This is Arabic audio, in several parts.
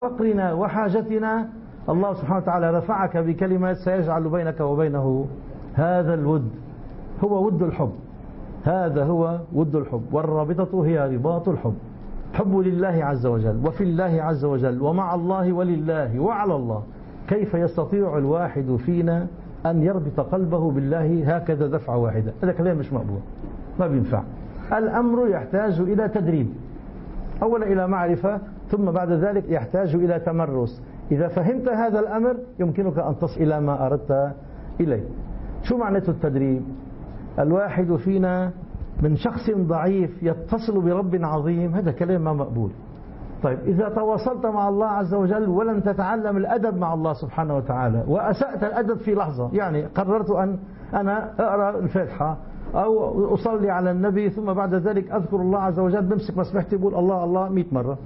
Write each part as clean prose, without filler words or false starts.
فقرنا وحاجتنا الله سبحانه وتعالى رفعك بكلمات سيجعل بينك وبينه هذا الود، هو ود الحب، هذا هو ود الحب. والرابطة هي رباط الحب، حب لله عز وجل وفي الله عز وجل ومع الله ولله وعلى الله. كيف يستطيع الواحد فينا أن يربط قلبه بالله هكذا دفعة واحدة؟ هذا كلام مش مقبول، ما بينفع. الأمر يحتاج إلى تدريب، أولا إلى معرفة، ثم بعد ذلك يحتاج إلى تمرس. إذا فهمت هذا الأمر يمكنك أن تصل إلى ما أردت إليه. شو معنى التدريب؟ الواحد فينا من شخص ضعيف يتصل برب عظيم، هذا كلام ما مقبول. طيب إذا تواصلت مع الله عز وجل ولم تتعلم الأدب مع الله سبحانه وتعالى وأسأت الأدب في لحظة، يعني قررت أن أنا أقرأ الفاتحة أو أصلي على النبي ثم بعد ذلك أذكر الله عز وجل، بمسك مسبحتي بقول الله الله 100 مرة،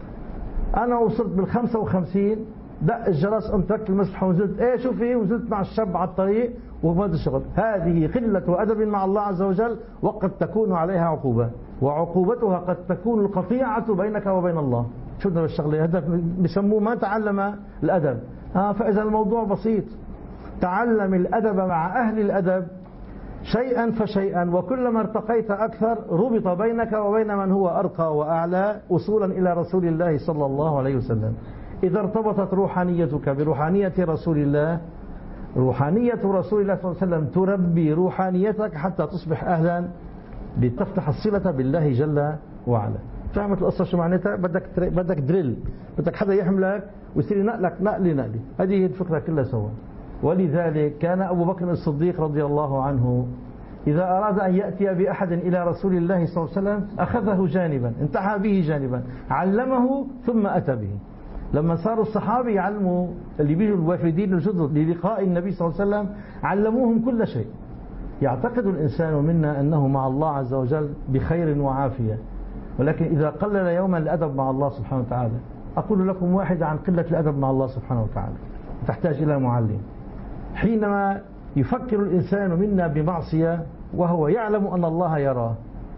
أنا وصلت بال55 دق الجرس، قمت تركت المسبحة ونزلت، إيه شو في، ونزلت مع الشاب على الطريق وهذا الشغل. هذه قلة أدب مع الله عز وجل، وقد تكون عليها عقوبة، وعقوبتها قد تكون القطيعة بينك وبين الله. شو ده الشغلة؟ هذا بسموه ما تعلم الأدب. فإذا الموضوع بسيط، تعلم الأدب مع أهل الأدب شيئا فشيئا، وكلما ارتقيت أكثر ربط بينك وبين من هو أرقى وأعلى وصولا إلى رسول الله صلى الله عليه وسلم. إذا ارتبطت روحانيتك بروحانية رسول الله، روحانية رسول الله صلى الله عليه وسلم تربي روحانيتك حتى تصبح أهلا لتفتح الصلة بالله جل وعلا. فهمت القصة شو معناتها؟ بدك دريل، بدك حدا يحملك ويصير ينقلك نقلة، هذه هي الفكرة كلها سوا. ولذلك كان أبو بكر الصديق رضي الله عنه إذا أراد أن يأتي بأحد إلى رسول الله صلى الله عليه وسلم أخذه جانبا، انتحى به جانبا، علمه ثم أتى به. لما صاروا الصحابة يعلموا اللي بيجوا الوافدين الجدد للقاء النبي صلى الله عليه وسلم علموهم كل شيء. يعتقد الإنسان منا أنه مع الله عز وجل بخير وعافية، ولكن إذا قلل يوما الأدب مع الله سبحانه وتعالى، أقول لكم واحدة عن قلة الأدب مع الله سبحانه وتعالى تحتاج إلى معلم. حينما يفكر الإنسان منا بمعصية وهو يعلم أن الله يراه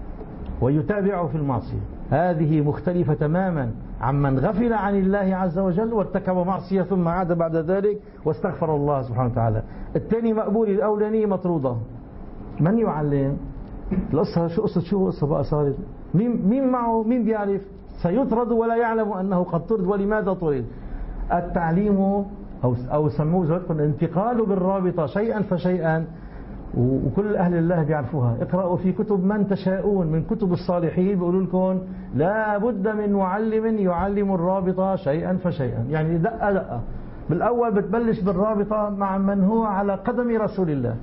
ويتابعه في المعصية، هذه مختلفة تماما عمن غفل عن الله عز وجل وارتكب معصية ثم عاد بعد ذلك واستغفر الله سبحانه وتعالى. الثاني مقبول، الأولانية مطرودة. من يعلم؟ القصة شو قصة بقى صارت؟ مين معه؟ مين بيعرف؟ سيطرد ولا يعلم أنه قد طرد. ولماذا طرد؟ التعليم أو سموه زوجكم الانتقال بالرابطة شيئا فشيئا، وكل أهل الله بيعرفوها. اقرأوا في كتب من تشاءون من كتب الصالحين بيقولوا لكم لا بد من معلم يعلم الرابطة شيئا فشيئا، يعني دقة دقة. بالأول بتبلش بالرابطة مع من هو على قدم رسول الله،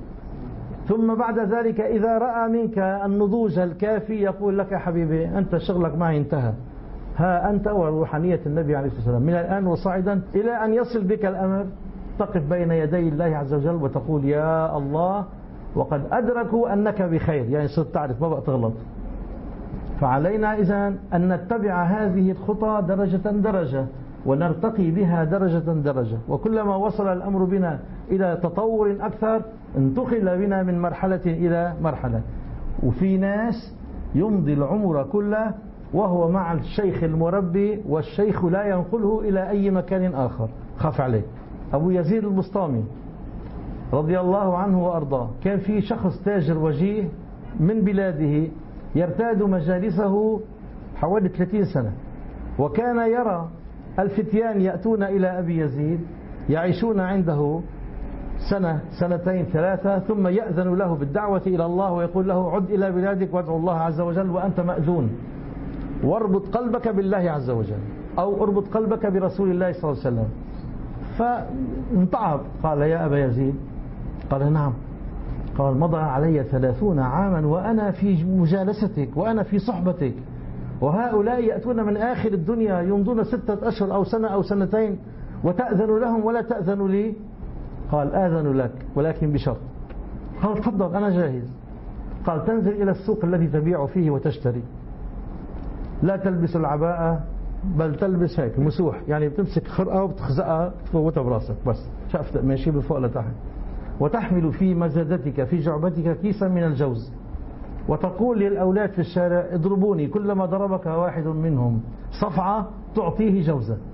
ثم بعد ذلك إذا رأى منك النضوج الكافي يقول لك يا حبيبي أنت شغلك معي انتهى، ها أنت وروحانية النبي عليه الصلاة والسلام من الآن وصاعدا، إلى أن يصل بك الأمر تقف بين يدي الله عز وجل وتقول يا الله وقد أدركوا أنك بخير، يعني صرت تعرف ما بقى تغلط. فعلينا إذن أن نتبع هذه الخطى درجة درجة ونرتقي بها درجة درجة، وكلما وصل الأمر بنا إلى تطور أكثر انتقل بنا من مرحلة إلى مرحلة. وفي ناس يمضي العمر كله وهو مع الشيخ المربي والشيخ لا ينقله إلى أي مكان آخر، خاف عليه. أبو يزيد البسطامي رضي الله عنه وأرضاه كان في شخص تاجر وجيه من بلاده يرتاد مجالسه حوالي 30 سنة، وكان يرى الفتيان يأتون إلى أبي يزيد يعيشون عنده سنة سنتين ثلاثة ثم يأذن له بالدعوة إلى الله ويقول له عد إلى بلادك وادعو الله عز وجل وأنت مأذون، واربط قلبك بالله عز وجل أو اربط قلبك برسول الله صلى الله عليه وسلم. فانتعب، قال يا أبا يزيد، قال نعم، قال مضى علي 30 عاما وأنا في مجالستك وأنا في صحبتك، وهؤلاء يأتون من آخر الدنيا يمضون 6 أشهر أو سنة أو سنتين وتأذن لهم ولا تأذن لي. قال آذن لك ولكن بشرط. قال تفضل أنا جاهز. قال تنزل إلى السوق الذي تبيع فيه وتشتري، لا تلبس العباءة بل تلبس هيك مسوح، يعني بتمسك خرقة وبتخزقها تفوتها براسك بس شافت ماشي من فوق لتحت، وتحمل في مزادتك في جعبتك كيسا من الجوز، وتقول للأولاد في الشارع اضربوني، كلما ضربك واحد منهم صفعة تعطيه جوزة.